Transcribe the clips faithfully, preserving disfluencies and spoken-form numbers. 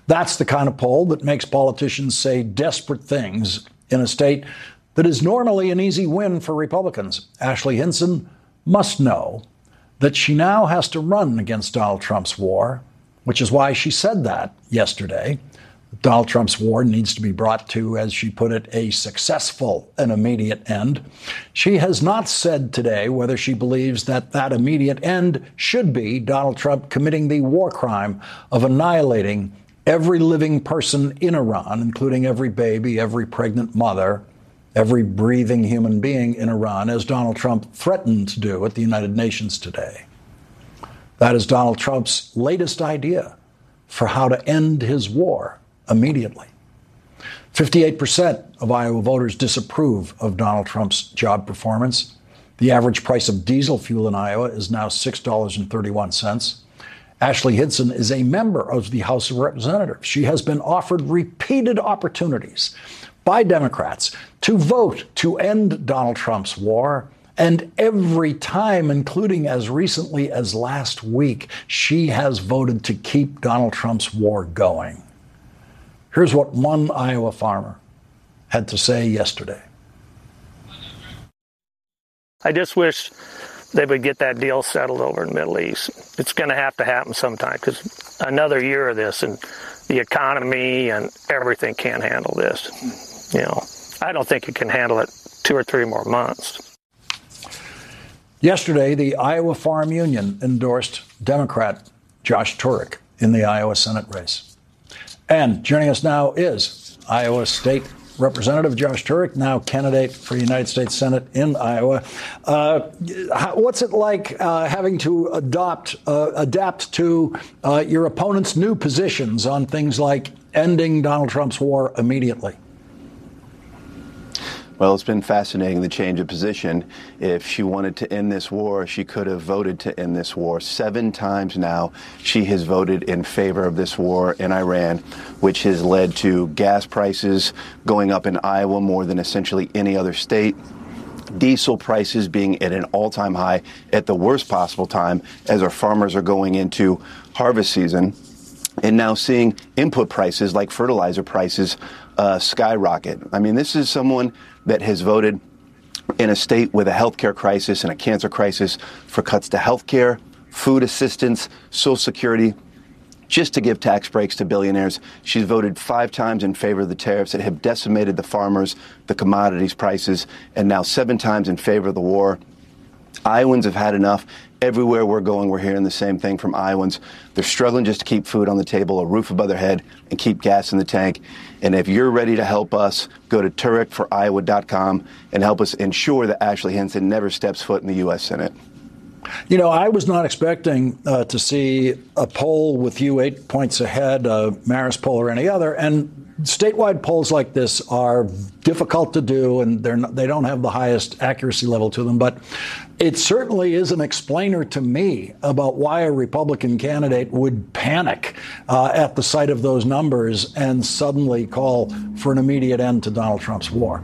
That's the kind of poll that makes politicians say desperate things in a state that is normally an easy win for Republicans. Ashley Hinson must know that she now has to run against Donald Trump's war, which is why she said that yesterday. Donald Trump's war needs to be brought to, as she put it, a successful and immediate end. She has not said today whether she believes that that immediate end should be Donald Trump committing the war crime of annihilating every living person in Iran, including every baby, every pregnant mother, every breathing human being in Iran, as Donald Trump threatened to do at the United Nations today. That is Donald Trump's latest idea for how to end his war immediately. fifty-eight percent of Iowa voters disapprove of Donald Trump's job performance. The average price of diesel fuel in Iowa is now six dollars and thirty-one cents. Ashley Hinson is a member of the House of Representatives. She has been offered repeated opportunities by Democrats to vote to end Donald Trump's war. And every time, including as recently as last week, she has voted to keep Donald Trump's war going. Here's what one Iowa farmer had to say yesterday. I just wish they would get that deal settled over in the Middle East. It's going to have to happen sometime because another year of this and the economy and everything can't handle this. You know, I don't think it can handle it two or three more months. Yesterday, the Iowa Farm Union endorsed Democrat Josh Turek in the Iowa Senate race. And joining us now is Iowa State Representative Josh Turek, now candidate for the United States Senate in Iowa. Uh, how, what's it like uh, having to adopt, uh, adapt to uh, your opponent's new positions on things like ending Donald Trump's war immediately? Well, it's been fascinating, the change of position. If she wanted to end this war, she could have voted to end this war. Seven times now, she has voted in favor of this war in Iran, which has led to gas prices going up in Iowa more than essentially any other state. Diesel prices being at an all-time high at the worst possible time as our farmers are going into harvest season. And now seeing input prices like fertilizer prices uh, skyrocket. I mean, this is someone that has voted in a state with a healthcare crisis and a cancer crisis for cuts to healthcare, food assistance, Social Security, just to give tax breaks to billionaires. She's voted five times in favor of the tariffs that have decimated the farmers, the commodities prices, and now seven times in favor of the war. Iowans have had enough. Everywhere we're going, we're hearing the same thing from Iowans. They're struggling just to keep food on the table, a roof above their head, and keep gas in the tank. And if you're ready to help us, go to turek for iowa dot com and help us ensure that Ashley Hinson never steps foot in the U S Senate. You know, I was not expecting uh, to see a poll with you eight points ahead, a Marist poll or any other. And statewide polls like this are difficult to do, and they're not, they don't have the highest accuracy level to them. But it certainly is an explainer to me about why a Republican candidate would panic uh, at the sight of those numbers and suddenly call for an immediate end to Donald Trump's war.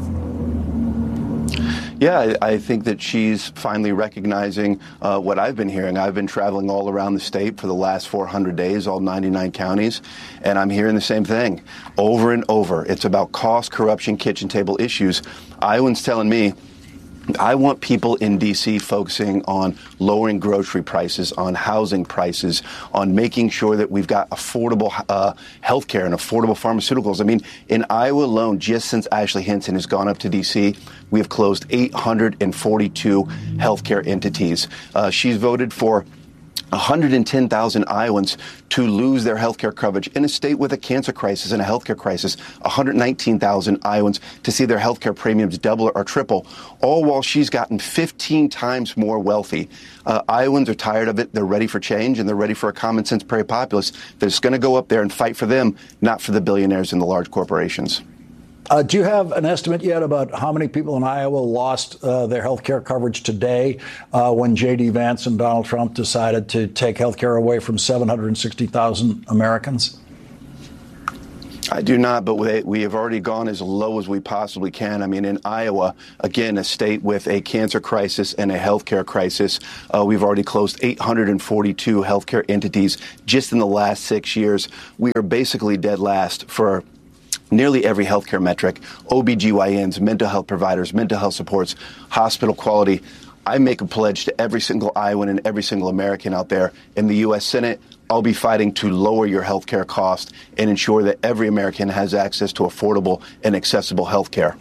Yeah, I think that she's finally recognizing uh, what I've been hearing. I've been traveling all around the state for the last four hundred days, all ninety-nine counties, and I'm hearing the same thing over and over. It's about cost, corruption, kitchen table issues. Iowans telling me, I want people in D C focusing on lowering grocery prices, on housing prices, on making sure that we've got affordable uh, health care and affordable pharmaceuticals. I mean, in Iowa alone, just since Ashley Hinson has gone up to D C, we have closed eight hundred forty-two healthcare entities. Uh, she's voted for one hundred ten thousand Iowans to lose their health care coverage in a state with a cancer crisis and a health care crisis. one hundred nineteen thousand Iowans to see their health care premiums double or triple, all while she's gotten fifteen times more wealthy. Uh, Iowans are tired of it. They're ready for change, and they're ready for a common sense prairie populace that's going to go up there and fight for them, not for the billionaires and the large corporations. Uh, do you have an estimate yet about how many people in Iowa lost uh, their health care coverage today uh, when J D. Vance and Donald Trump decided to take health care away from seven hundred sixty thousand Americans? I do not, but we, we have already gone as low as we possibly can. I mean, in Iowa, again, a state with a cancer crisis and a healthcare crisis, uh, we've already closed eight hundred forty-two healthcare entities just in the last six years. We are basically dead last for nearly every healthcare metric: O B G Y Ns, mental health providers, mental health supports, hospital quality. I make a pledge to every single Iowan and every single American out there in the U S Senate. I'll be fighting to lower your health care cost and ensure that every American has access to affordable and accessible health care.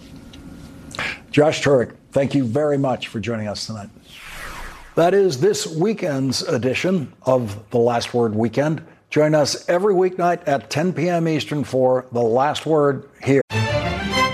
Josh Turek, thank you very much for joining us tonight. That is this weekend's edition of The Last Word Weekend. Join us every weeknight at ten p.m. Eastern for The Last Word here